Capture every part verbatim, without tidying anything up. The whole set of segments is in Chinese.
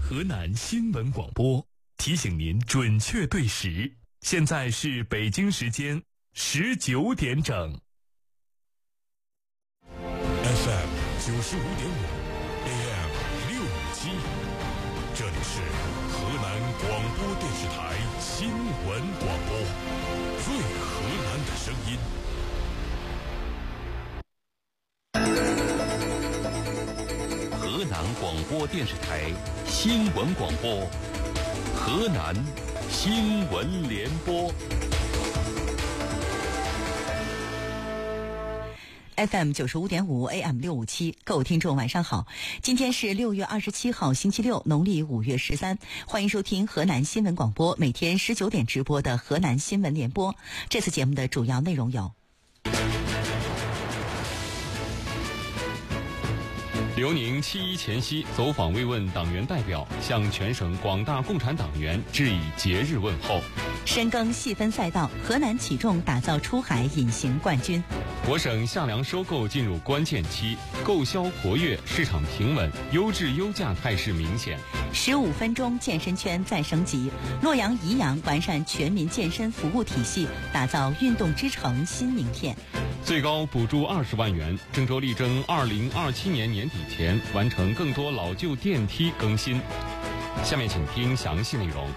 河南新闻广播提醒您准确对时，现在是北京时间十九点整。 F M 九十五点五 ，A M 六五七，这里是河南广播电视台新闻广播，最河南的声音。 河南广播电视台新闻广播，河南新闻联播。 F M 九十五点五 A M 六五七，各位听众晚上好，今天是六月二十七号星期六，农历五月十三，欢迎收听河南新闻广播每天十九点直播的河南新闻联播。这次节目的主要内容有： 刘宁七一前夕走访慰问党员代表，向全省广大共产党员致以节日问候。 深耕细分赛道，河南起重打造出海隐形冠军。 我省夏粮收购进入关键期，购销活跃，市场平稳，优质优价态势明显。 十五分钟健身圈再升级，洛阳宜阳完善全民健身服务体系，打造运动之城新名片。 最高补助二十万元，郑州力争二零二七年年底前完成更多老旧电梯更新。下面请听详细内容。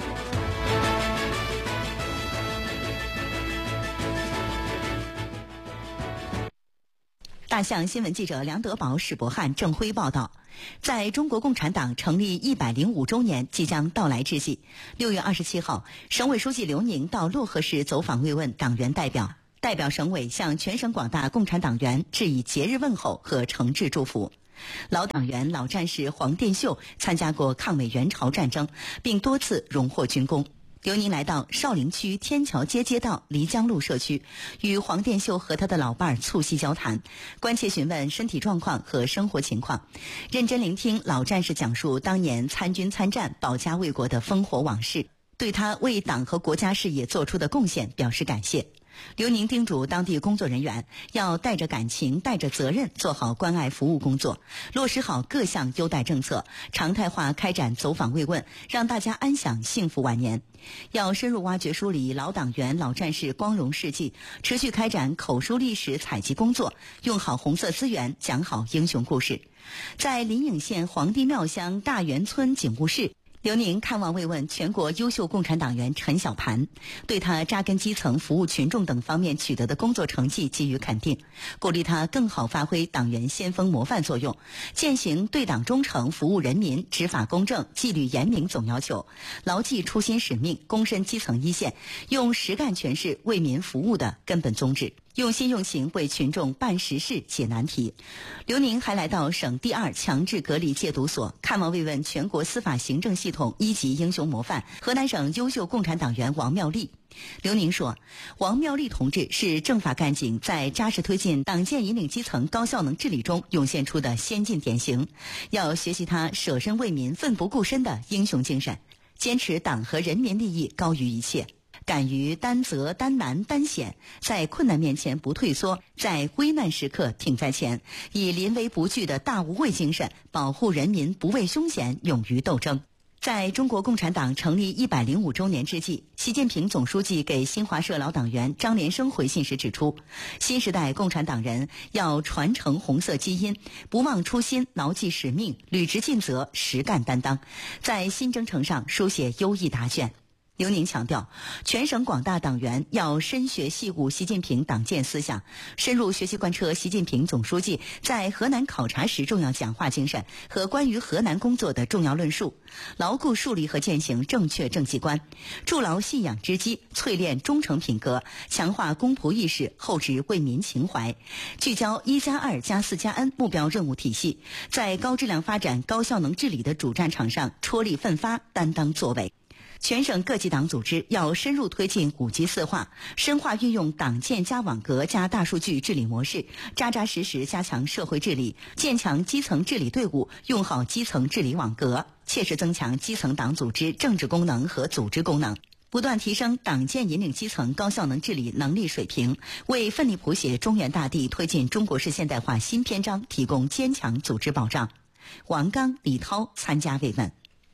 大象新闻记者梁德宝、史博汉、郑辉报道，在中国共产党成立一百零五周年即将到来之际，六月二十七号，省委书记刘宁到漯河市走访慰问党员代表，代表省委向全省广大共产党员致以节日问候和诚挚祝福。老党员、老战士黄殿秀参加过抗美援朝战争，并多次荣获军功。刘宁来到少陵区天桥街街道漓江路社区，与黄殿秀和他的老伴儿促膝交谈，关切询问身体状况和生活情况，认真聆听老战士讲述当年参军参战、保家卫国的烽火往事，对他为党和国家事业做出的贡献表示感谢。刘宁叮嘱当地工作人员要带着感情、带着责任做好关爱服务工作，落实好各项优待政策，常态化开展走访慰问，让大家安享幸福晚年。要深入挖掘梳理老党员、老战士光荣事迹，持续开展口述历史采集工作，用好红色资源，讲好英雄故事。在临颍县黄帝庙乡大源村警务室，刘宁看望慰问全国优秀共产党员陈小盘，对他扎根基层、服务群众等方面取得的工作成绩给予肯定，鼓励他更好发挥党员先锋模范作用，践行对党忠诚、服务人民、执法公正、纪律严明总要求，牢记初心使命，躬身基层一线，用实干诠释为民服务的根本宗旨，用心用情为群众办实事、解难题。刘宁还来到省第二强制隔离戒毒所，看望慰问全国司法行政系统一级英雄模范河南省优秀共产党员王妙丽。刘宁说，王妙丽同志是政法干警在扎实推进党建引领基层高效能治理中涌现出的先进典型，要学习他舍身为民、奋不顾身的英雄精神，坚持党和人民利益高于一切，敢于担责、担难、担险，在困难面前不退缩，在危难时刻挺在前，以临危不惧的大无畏精神保护人民不畏凶险，勇于斗争。在中国共产党成立一百零五周年之际，习近平总书记给新华社老党员张连生回信时指出，新时代共产党人要传承红色基因，不忘初心，牢记使命，履职尽责，实干担当，在新征程上书写优异答卷。刘宁强调，全省广大党员要深学细悟习近平党建思想，深入学习贯彻习近平总书记在河南考察时重要讲话精神和关于河南工作的重要论述，牢固树立和践行正确政绩观，筑牢信仰之基，淬炼忠诚品格，强化公仆意识，厚植为民情怀，聚焦一加二加四加 N 目标任务体系，在高质量发展、高效能治理的主战场上踔厉奋发，担当作为。全省各级党组织要深入推进五级四化，深化运用党建加网格加大数据治理模式，扎扎实实加强社会治理，建强基层治理队伍，用好基层治理网格，切实增强基层党组织政治功能和组织功能，不断提升党建引领基层高效能治理能力水平，为奋力谱写中原大地推进中国式现代化新篇章提供坚强组织保障。王刚、李涛参加慰问。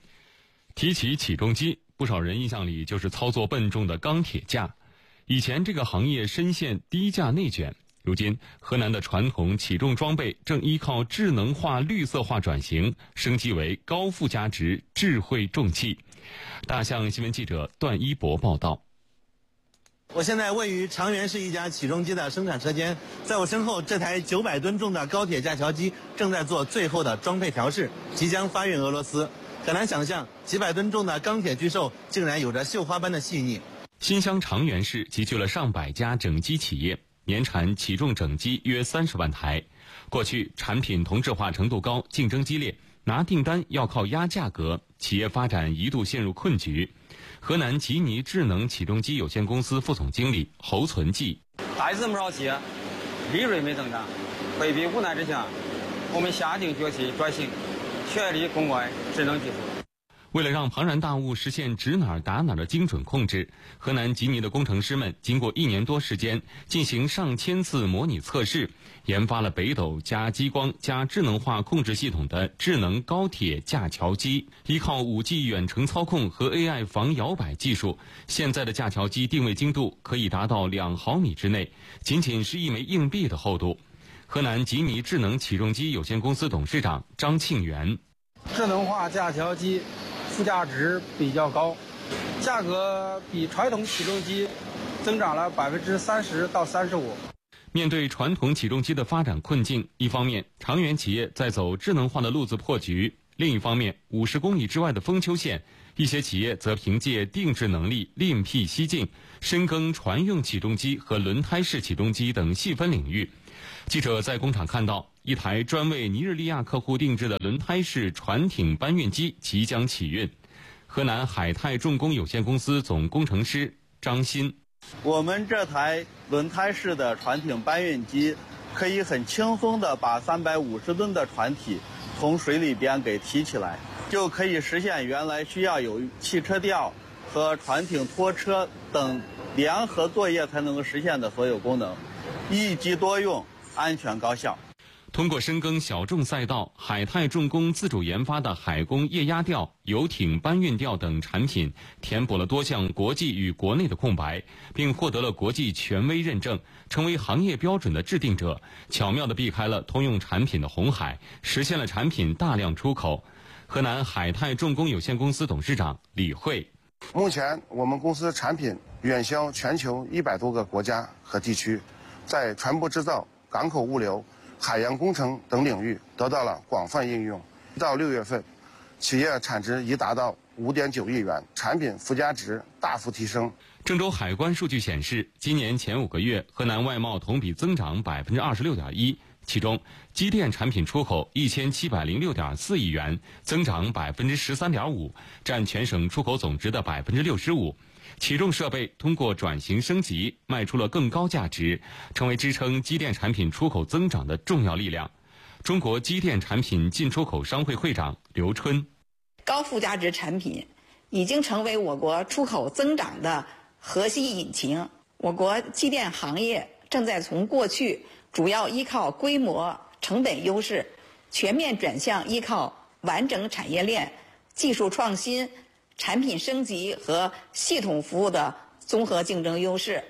提起起重机，不少人印象里就是操作笨重的钢铁架。以前这个行业深陷低价内卷，如今河南的传统起重装备正依靠智能化、绿色化转型，升级为高附加值智慧重器。大象新闻记者段一博报道。 我现在位于长垣市一家起重机的生产车间，在我身后，这台九百吨重的高铁架桥机正在做最后的装配调试，即将发运俄罗斯。很难想象，几百吨重的钢铁巨兽竟然有着绣花般的细腻。 新乡长垣市集聚了上百家整机企业，年产起重整机约三十万台。过去产品同质化程度高，竞争激烈，拿订单要靠压价格，企业发展一度陷入困局。河南吉尼智能起重机有限公司副总经理侯存记： 还是这么少企业，利润没增长，被逼无奈之下，我们下定决心转型，全力攻关智能技术。 为了让庞然大物实现指哪儿打哪儿的精准控制，河南吉尼的工程师们经过一年多时间进行上千次模拟测试，研发了北斗加激光加智能化控制系统的智能高铁架桥机。依靠 五 G 远程操控和 A I 防摇摆技术，现在的架桥机定位精度可以达到两毫米之内，仅仅是一枚硬币的厚度。河南吉尼智能起重机有限公司董事长张庆元： 智能化架桥机附加值比较高，价格比传统起重机增长了百分之三十到三十五。 面对传统起重机的发展困境，一方面长垣企业在走智能化的路子破局，另一方面五十公里之外的丰丘县，一些企业则凭借定制能力另辟蹊径，深耕船用起重机和轮胎式起重机等细分领域。记者在工厂看到，一台专为尼日利亚客户定制的轮胎式船艇搬运机即将起运。河南海泰重工有限公司总工程师张鑫： 我们这台轮胎式的船艇搬运机可以很轻松地把三百五十吨的船体从水里边给提起来，就可以实现原来需要有汽车吊和船艇拖车等联合作业才能够实现的所有功能，一机多用，安全高效。 通过深耕小众赛道，海泰重工自主研发的海工液压吊、游艇搬运吊等产品，填补了多项国际与国内的空白，并获得了国际权威认证，成为行业标准的制定者，巧妙地避开了通用产品的红海，实现了产品大量出口。河南海泰重工有限公司董事长李慧： 目前我们公司产品远销全球一百多个国家和地区，在船舶制造、港口物流、海洋工程等领域得到了广泛应用。到六月份，企业产值已达到五点九亿元，产品附加值大幅提升。 郑州海关数据显示，今年前五个月，河南外贸同比增长百分之二十六点一，其中机电产品出口一千七百零六点四亿元，增长百分之十三点五，占全省出口总值的百分之六十五。起重设备通过转型升级，卖出了更高价值，成为支撑机电产品出口增长的重要力量。中国机电产品进出口商会会长刘春： 高附加值产品已经成为我国出口增长的核心引擎。我国机电行业正在从过去主要依靠规模、成本优势，全面转向依靠完整产业链、技术创新、产品升级和系统服务的综合竞争优势。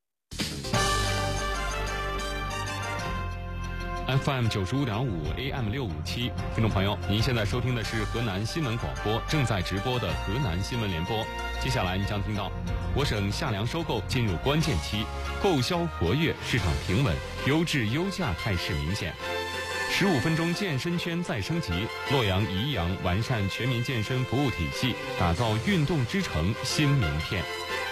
F M 九十五点五 A M 六五七，听众朋友，您现在收听的是河南新闻广播正在直播的河南新闻联播。接下来您将听到，我省夏粮收购进入关键期，购销活跃，市场平稳，优质优价态势明显。十五分钟健身圈再升级，洛阳宜阳完善全民健身服务体系，打造运动之城新名片。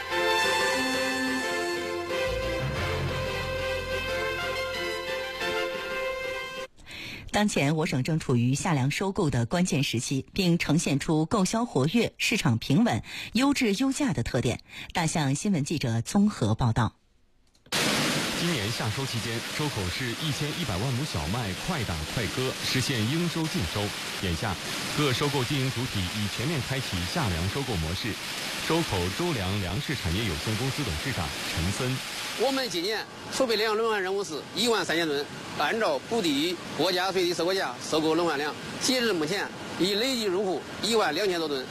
当前我省正处于夏粮收购的关键时期，并呈现出购销活跃、市场平稳、优质优价的特点。大象新闻记者综合报道。 今年夏收期间，周口市一千一百万亩小麦快打快割，实现应收尽收。眼下，各收购经营主体已全面开启夏粮收购模式。周口周粮粮食产业有限公司董事长陈森： 我们今年储备粮轮换任务是一万三千吨，按照不低于国家最低收购价收购轮换粮，截至目前已累计入户一万两千多吨。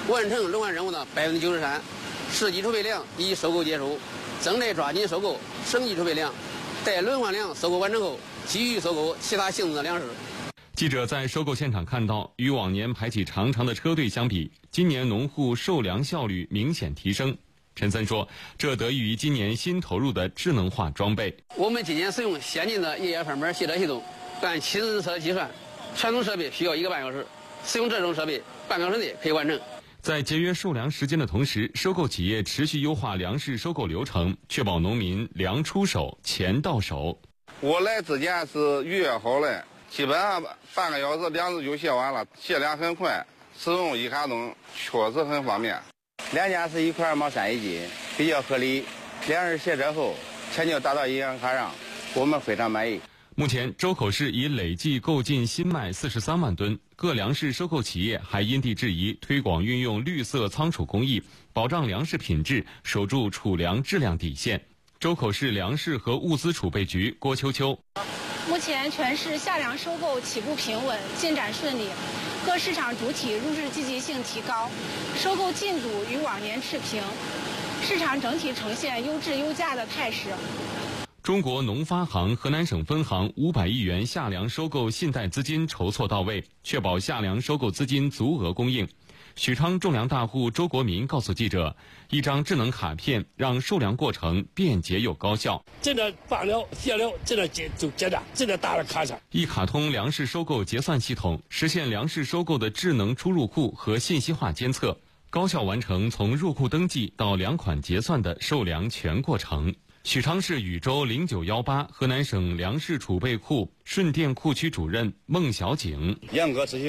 完成轮换任务的百分之九十三，市级储备粮已收购结束，正在抓紧收购省级储备粮。待轮换粮收购完成后，继续收购其他性质的粮食。 记者在收购现场看到，与往年排起长长的车队相比，今年农户售粮效率明显提升。陈森说，这得益于今年新投入的智能化装备。 我们今年使用先进的液压分门卸车系统，按七十车计算，传统设备需要一个半小时，使用这种设备半小时内可以完成。 在节约售粮时间的同时，收购企业持续优化粮食收购流程，确保农民粮出手、钱到手。 我来之前是预约好了，基本上半个小时粮食就卸完了，卸粮很快，使用一卡通确实很方便。 两件是一块二毛三一斤，比较合理。粮食卸车后，钱就打到银行卡上，我们非常满意。 目前，周口市已累计购进新麦四十三万吨，各粮食收购企业还因地制宜推广运用绿色仓储工艺，保障粮食品质，守住储粮质量底线。周口市粮食和物资储备局郭秋秋： 目前全市夏粮收购起步平稳，进展顺利，各市场主体入市积极性提高，收购进度与往年持平，市场整体呈现优质优价的态势。 中国农发行河南省分行五百亿元夏粮收购信贷资金筹措到位，确保夏粮收购资金足额供应。许昌种粮大户周国民告诉记者，一张智能卡片让售粮过程便捷又高效。 真的办了、卸了，真的结就结账，真的打了卡上。 一卡通粮食收购结算系统实现粮食收购的智能出入库和信息化监测，高效完成从入库登记到粮款结算的售粮全过程。许昌市禹州零九一八河南省粮食储备库顺甸库区主任孟小景： 严格执行